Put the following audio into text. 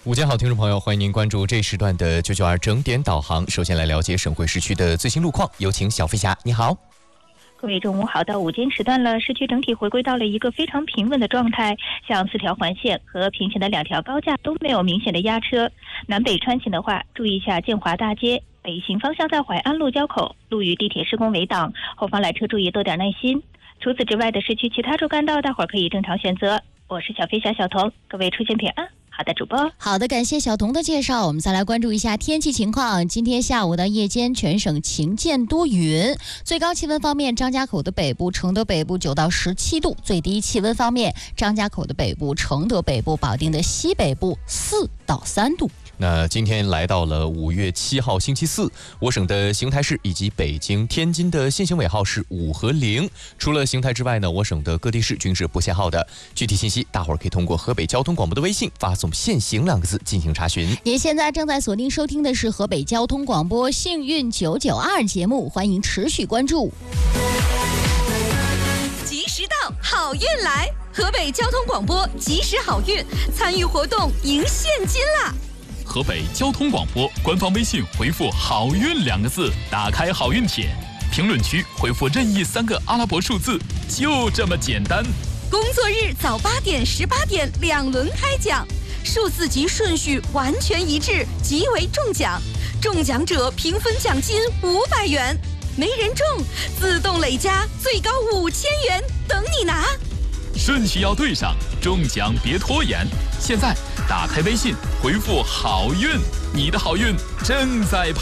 午间好，听众朋友，欢迎您关注这时段的992整点导航。首先来了解省会市区的最新路况，有请小飞侠，你好。 各位中午好，到午间时段了，市区整体回归到了一个非常平稳的状态，像4条环线和平行的2条高架都没有明显的压车。南北穿行的话，注意一下建华大街北行方向在淮安路交口路与地铁施工围挡，后方来车注意多点耐心。除此之外的市区其他主干道，大伙儿可以正常选择。我是小飞侠小童，各位出行平安。好的，主播。 好的，感谢小童的介绍。我们再来关注一下天气情况。今天下午到夜间，全省晴间多云。最高气温方面，张家口的北部、承德北部9到17度；最低气温方面，张家口的北部、承德北部、保定的西北部4到3度。 那今天来到了5月7号星期四，我省的邢台市以及北京、天津的限行尾号是5和0。除了邢台之外呢，我省的各地市均是不限号的。具体信息，大伙儿可以通过河北交通广播的微信发送“限行”2个字进行查询。 您现在正在锁定收听的是河北交通广播幸运992节目，欢迎持续关注。 及时到，好运来！河北交通广播及时好运，参与活动赢现金啦！ 河北交通广播官方微信回复“好运”2个字，打开好运帖，评论区回复任意3个阿拉伯数字，就这么简单。 工作日早8点、18点2轮开奖，数字及顺序完全一致，即为中奖。中奖者平分奖金500元，没人中自动累加最高5000元，等你拿。 顺序要对上，中奖别拖延。现在打开微信回复“好运”，你的好运正在